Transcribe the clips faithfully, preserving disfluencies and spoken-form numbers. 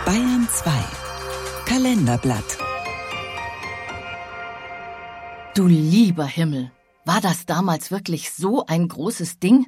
Bayern zwei Kalenderblatt. Du lieber Himmel, war das damals wirklich so ein großes Ding?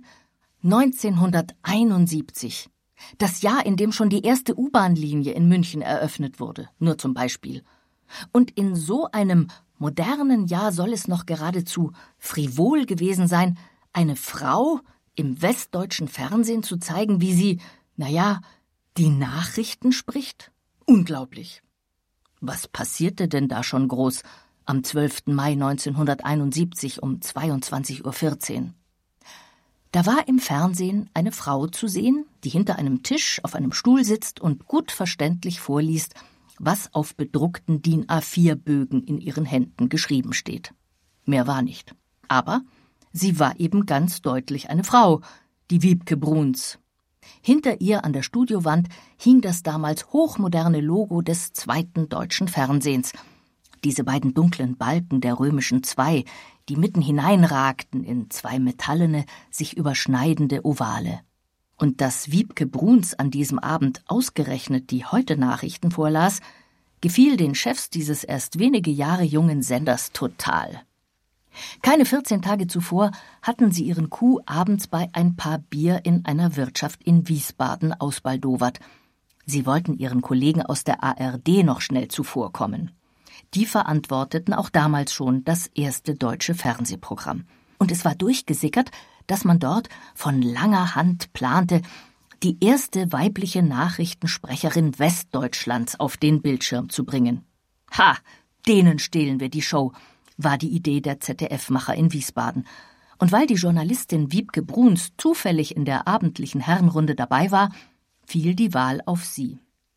neunzehnhunderteinundsiebzig. Das Jahr, in dem schon die erste U-Bahn-Linie in München eröffnet wurde, nur zum Beispiel. Und in so einem modernen Jahr soll es noch geradezu frivol gewesen sein, eine Frau im westdeutschen Fernsehen zu zeigen, wie sie, naja, die Nachrichten spricht? Unglaublich. Was passierte denn da schon groß am zwölften Mai neunzehnhunderteinundsiebzig um zweiundzwanzig Uhr vierzehn? Da war im Fernsehen eine Frau zu sehen, die hinter einem Tisch auf einem Stuhl sitzt und gut verständlich vorliest, was auf bedruckten D I N A vier Bögen in ihren Händen geschrieben steht. Mehr war nicht. Aber sie war eben ganz deutlich eine Frau, die Wiebke Bruns. Hinter ihr an der Studiowand hing das damals hochmoderne Logo des zweiten deutschen Fernsehens. Diese beiden dunklen Balken der römischen Zwei, die mitten hineinragten in zwei metallene, sich überschneidende Ovale. Und dass Wiebke Bruns an diesem Abend ausgerechnet die Heute-Nachrichten vorlas, gefiel den Chefs dieses erst wenige Jahre jungen Senders total. Keine vierzehn Tage zuvor hatten sie ihren Coup abends bei ein paar Bier in einer Wirtschaft in Wiesbaden ausbaldowert. Sie wollten ihren Kollegen aus der A R D noch schnell zuvorkommen. Die verantworteten auch damals schon das erste deutsche Fernsehprogramm. Und es war durchgesickert, dass man dort von langer Hand plante, die erste weibliche Nachrichtensprecherin Westdeutschlands auf den Bildschirm zu bringen. Ha, denen stehlen wir die Show, war die Idee der Z D F-Macher in Wiesbaden. Und weil die Journalistin Wiebke Bruns zufällig in der abendlichen Herrenrunde dabei war, fiel die Wahl auf sie.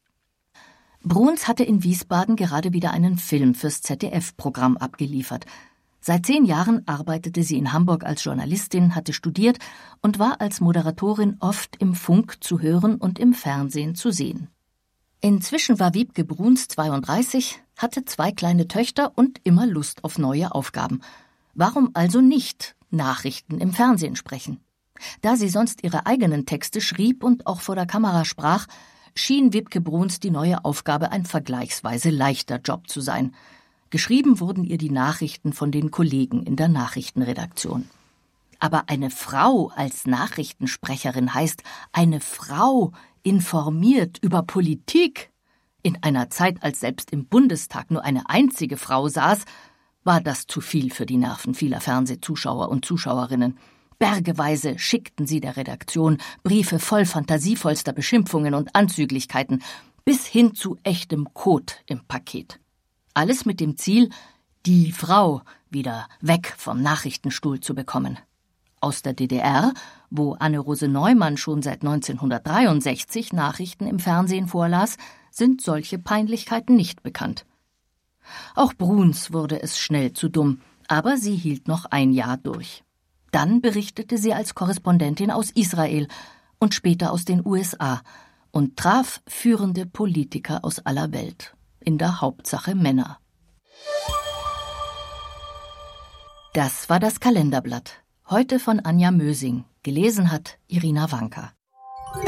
Bruns hatte in Wiesbaden gerade wieder einen Film fürs Z D F-Programm abgeliefert. Seit zehn Jahren arbeitete sie in Hamburg als Journalistin, hatte studiert und war als Moderatorin oft im Funk zu hören und im Fernsehen zu sehen. Inzwischen war Wiebke Bruns zweiunddreißig, hatte zwei kleine Töchter und immer Lust auf neue Aufgaben. Warum also nicht Nachrichten im Fernsehen sprechen? Da sie sonst ihre eigenen Texte schrieb und auch vor der Kamera sprach, schien Wiebke Bruns die neue Aufgabe ein vergleichsweise leichter Job zu sein. Geschrieben wurden ihr die Nachrichten von den Kollegen in der Nachrichtenredaktion. Aber eine Frau als Nachrichtensprecherin heißt, eine Frau informiert über Politik. In einer Zeit, als selbst im Bundestag nur eine einzige Frau saß, war das zu viel für die Nerven vieler Fernsehzuschauer und Zuschauerinnen. Bergeweise schickten sie der Redaktion Briefe voll fantasievollster Beschimpfungen und Anzüglichkeiten, bis hin zu echtem Kot im Paket. Alles mit dem Ziel, die Frau wieder weg vom Nachrichtenstuhl zu bekommen. Aus der D D R, wo Anne-Rose Neumann schon seit neunzehnhundertdreiundsechzig Nachrichten im Fernsehen vorlas, sind solche Peinlichkeiten nicht bekannt. Auch Bruns wurde es schnell zu dumm, aber sie hielt noch ein Jahr durch. Dann berichtete sie als Korrespondentin aus Israel und später aus den U S A und traf führende Politiker aus aller Welt, in der Hauptsache Männer. Das war das Kalenderblatt. Heute von Anja Mösing. Gelesen hat Irina Wanka.